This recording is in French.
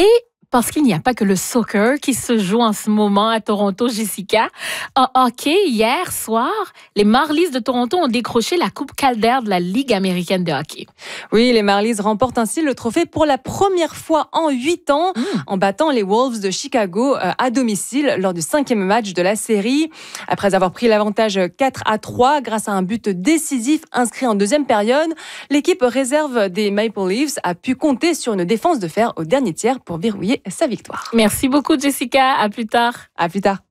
Et parce qu'il n'y a pas que le soccer qui se joue en ce moment à Toronto, Jessica. En hockey, hier soir, les Marlies de Toronto ont décroché la Coupe Calder de la Ligue américaine de hockey. Oui, les Marlies remportent ainsi le trophée pour la première fois en 8 ans en battant les Wolves de Chicago à domicile lors du 5e match de la série. Après avoir pris l'avantage 4-3 grâce à un but décisif inscrit en deuxième période, l'équipe réserve des Maple Leafs a pu compter sur une défense de fer au dernier tiers pour verrouiller sa victoire. Merci beaucoup, Jessica. À plus tard. À plus tard.